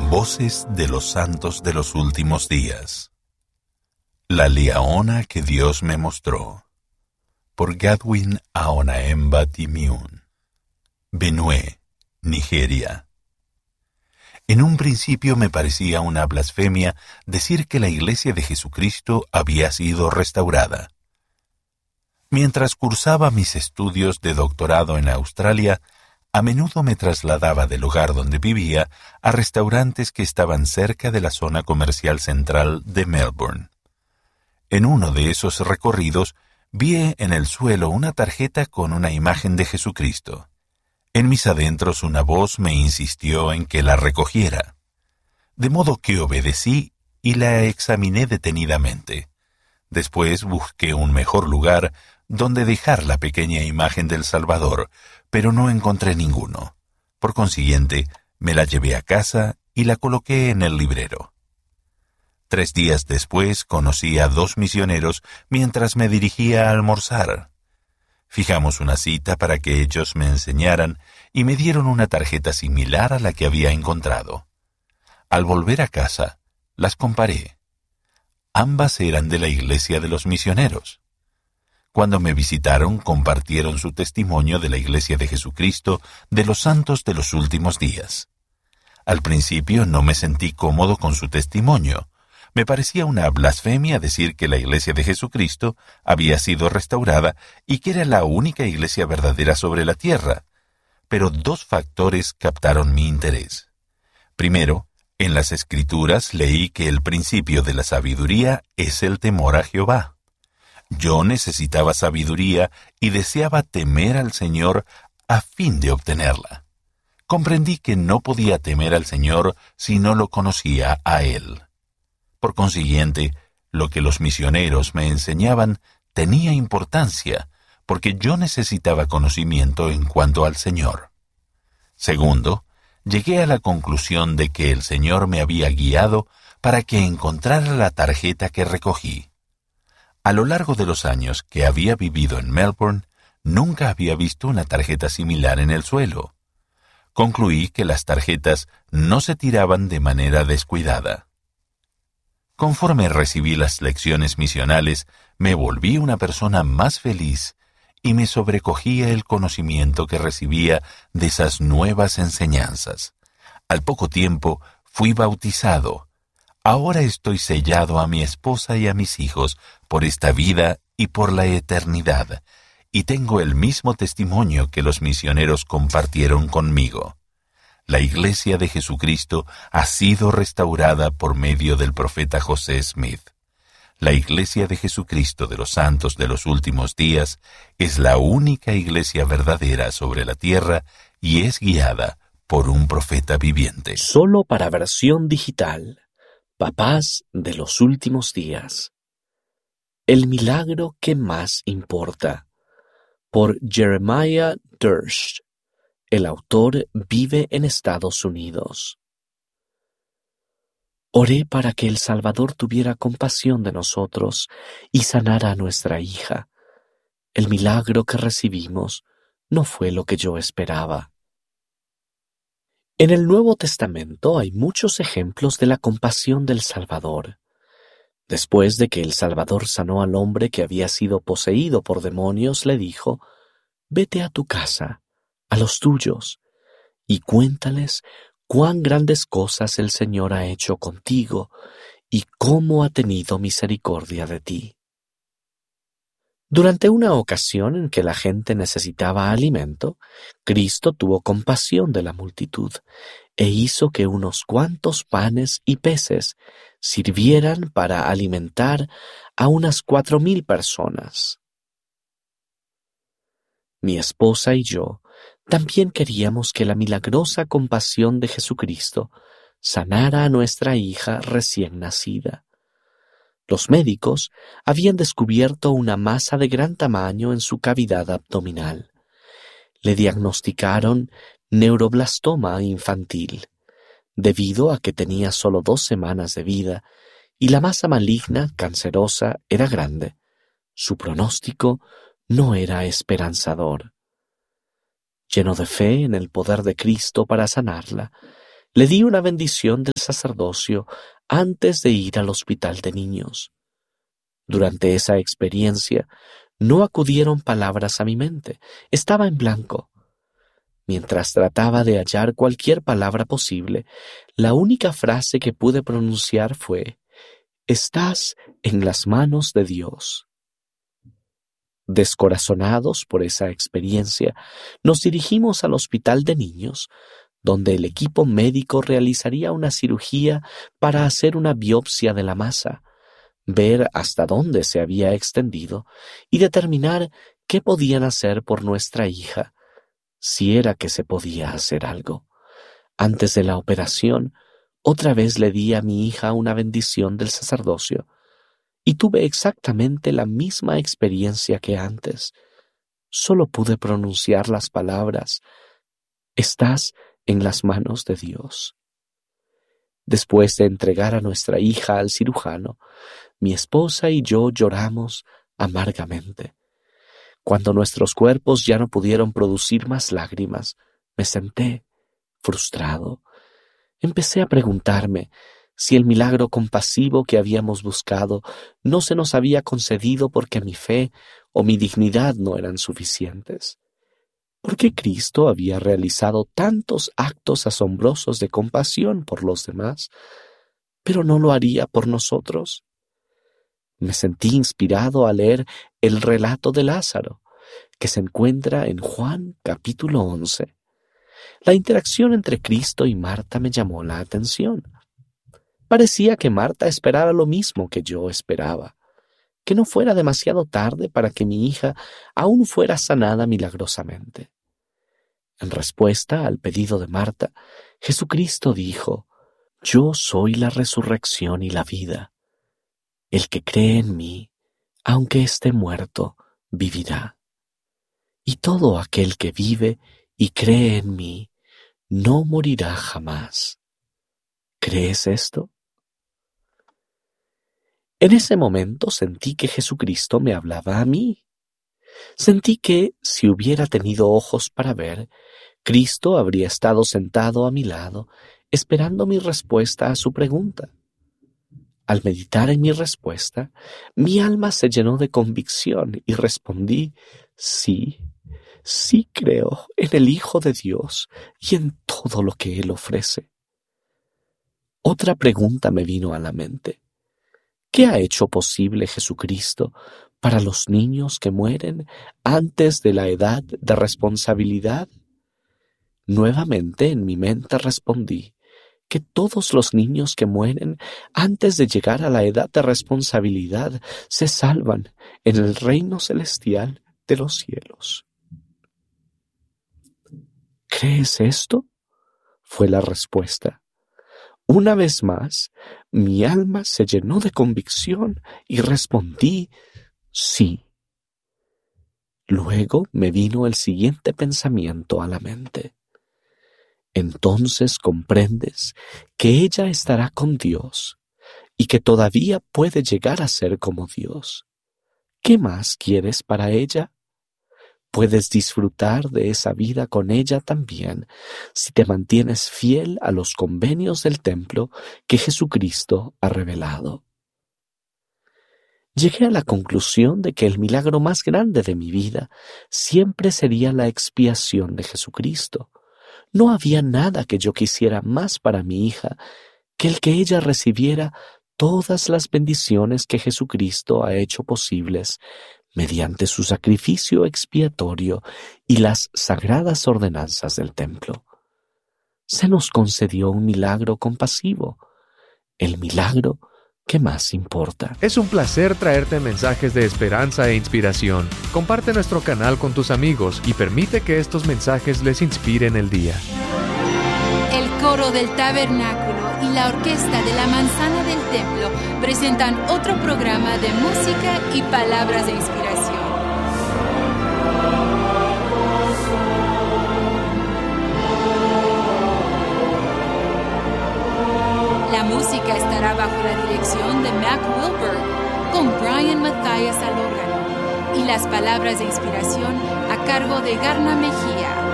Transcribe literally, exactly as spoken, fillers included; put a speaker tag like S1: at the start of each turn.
S1: Voces de los santos de los últimos días. La Liaona que Dios me mostró. Por Godwin Aonaemba Timiún. Benue, Nigeria. En un principio me parecía una blasfemia decir que la Iglesia de Jesucristo había sido restaurada. Mientras cursaba mis estudios de doctorado en Australia, a menudo me trasladaba del lugar donde vivía a restaurantes que estaban cerca de la zona comercial central de Melbourne. En uno de esos recorridos vi en el suelo una tarjeta con una imagen de Jesucristo. En mis adentros una voz me insistió en que la recogiera, de modo que obedecí y la examiné detenidamente. Después busqué un mejor lugar donde dejar la pequeña imagen del Salvador, pero no encontré ninguno. Por consiguiente, me la llevé a casa y la coloqué en el librero. Tres días después conocí a dos misioneros mientras me dirigía a almorzar. Fijamos una cita para que ellos me enseñaran y me dieron una tarjeta similar a la que había encontrado. Al volver a casa, las comparé. Ambas eran de la Iglesia de los Misioneros. Cuando me visitaron, compartieron su testimonio de la Iglesia de Jesucristo de los santos de los últimos días. Al principio no me sentí cómodo con su testimonio. Me parecía una blasfemia decir que la Iglesia de Jesucristo había sido restaurada y que era la única Iglesia verdadera sobre la tierra. Pero dos factores captaron mi interés. Primero, en las Escrituras leí que el principio de la sabiduría es el temor a Jehová. Yo necesitaba sabiduría y deseaba temer al Señor a fin de obtenerla. Comprendí que no podía temer al Señor si no lo conocía a Él. Por consiguiente, lo que los misioneros me enseñaban tenía importancia, porque yo necesitaba conocimiento en cuanto al Señor. Segundo, llegué a la conclusión de que el Señor me había guiado para que encontrara la tarjeta que recogí. A lo largo de los años que había vivido en Melbourne, nunca había visto una tarjeta similar en el suelo. Concluí que las tarjetas no se tiraban de manera descuidada. Conforme recibí las lecciones misionales, me volví una persona más feliz y me sobrecogía el conocimiento que recibía de esas nuevas enseñanzas. Al poco tiempo fui bautizado. Ahora estoy sellado a mi esposa y a mis hijos por esta vida y por la eternidad, y tengo el mismo testimonio que los misioneros compartieron conmigo. La Iglesia de Jesucristo ha sido restaurada por medio del profeta José Smith. La Iglesia de Jesucristo de los Santos de los Últimos Días es la única Iglesia verdadera sobre la tierra y es guiada por un profeta viviente.
S2: Solo para versión digital. Papás de los últimos días. El milagro que más importa. Por Jeremiah Durst. El autor vive en Estados Unidos. Oré para que el Salvador tuviera compasión de nosotros y sanara a nuestra hija. El milagro que recibimos no fue lo que yo esperaba. En el Nuevo Testamento hay muchos ejemplos de la compasión del Salvador. Después de que el Salvador sanó al hombre que había sido poseído por demonios, le dijo: «Vete a tu casa, a los tuyos, y cuéntales cuán grandes cosas el Señor ha hecho contigo y cómo ha tenido misericordia de ti». Durante una ocasión en que la gente necesitaba alimento, Cristo tuvo compasión de la multitud e hizo que unos cuantos panes y peces sirvieran para alimentar a unas cuatro mil personas. Mi esposa y yo también queríamos que la milagrosa compasión de Jesucristo sanara a nuestra hija recién nacida. Los médicos habían descubierto una masa de gran tamaño en su cavidad abdominal. Le diagnosticaron neuroblastoma infantil, debido a que tenía solo dos semanas de vida y la masa maligna, cancerosa, era grande. Su pronóstico no era esperanzador. Lleno de fe en el poder de Cristo para sanarla, le di una bendición del sacerdocio antes de ir al hospital de niños. Durante esa experiencia, no acudieron palabras a mi mente. Estaba en blanco. Mientras trataba de hallar cualquier palabra posible, la única frase que pude pronunciar fue: «Estás en las manos de Dios». Descorazonados por esa experiencia, nos dirigimos al hospital de niños, donde el equipo médico realizaría una cirugía para hacer una biopsia de la masa, ver hasta dónde se había extendido y determinar qué podían hacer por nuestra hija, si era que se podía hacer algo. Antes de la operación, otra vez le di a mi hija una bendición del sacerdocio y tuve exactamente la misma experiencia que antes. Solo pude pronunciar las palabras: «Estás en las manos de Dios». Después de entregar a nuestra hija al cirujano, mi esposa y yo lloramos amargamente. Cuando nuestros cuerpos ya no pudieron producir más lágrimas, me senté frustrado. Empecé a preguntarme si el milagro compasivo que habíamos buscado no se nos había concedido porque mi fe o mi dignidad no eran suficientes. ¿Por qué Cristo había realizado tantos actos asombrosos de compasión por los demás, pero no lo haría por nosotros? Me sentí inspirado a leer el relato de Lázaro, que se encuentra en Juan capítulo once. La interacción entre Cristo y Marta me llamó la atención. Parecía que Marta esperaba lo mismo que yo esperaba, que no fuera demasiado tarde para que mi hija aún fuera sanada milagrosamente. En respuesta al pedido de Marta, Jesucristo dijo: «Yo soy la resurrección y la vida. El que cree en mí, aunque esté muerto, vivirá. Y todo aquel que vive y cree en mí, no morirá jamás». ¿Crees esto? En ese momento sentí que Jesucristo me hablaba a mí. Sentí que, si hubiera tenido ojos para ver, Cristo habría estado sentado a mi lado, esperando mi respuesta a su pregunta. Al meditar en mi respuesta, mi alma se llenó de convicción y respondí: sí, sí creo en el Hijo de Dios y en todo lo que Él ofrece. Otra pregunta me vino a la mente. ¿Qué ha hecho posible Jesucristo para los niños que mueren antes de la edad de responsabilidad? Nuevamente en mi mente respondí que todos los niños que mueren antes de llegar a la edad de responsabilidad se salvan en el reino celestial de los cielos. ¿Crees esto?, fue la respuesta. Una vez más, mi alma se llenó de convicción y respondí: sí. Luego me vino el siguiente pensamiento a la mente. Entonces comprendes que ella estará con Dios y que todavía puede llegar a ser como Dios. ¿Qué más quieres para ella? Puedes disfrutar de esa vida con ella también si te mantienes fiel a los convenios del templo que Jesucristo ha revelado. Llegué a la conclusión de que el milagro más grande de mi vida siempre sería la expiación de Jesucristo. No había nada que yo quisiera más para mi hija que el que ella recibiera todas las bendiciones que Jesucristo ha hecho posibles mediante su sacrificio expiatorio y las sagradas ordenanzas del templo. Se nos concedió un milagro compasivo, el milagro que más importa.
S3: Es un placer traerte mensajes de esperanza e inspiración. Comparte nuestro canal con tus amigos y permite que estos mensajes les inspiren el día.
S4: El coro del tabernáculo y la orquesta de la manzana del templo presentan otro programa de música y palabras de inspiración. La música estará bajo la dirección de Mac Wilberg, con Brian Matthias al órgano, y las palabras de inspiración a cargo de Garna Mejía.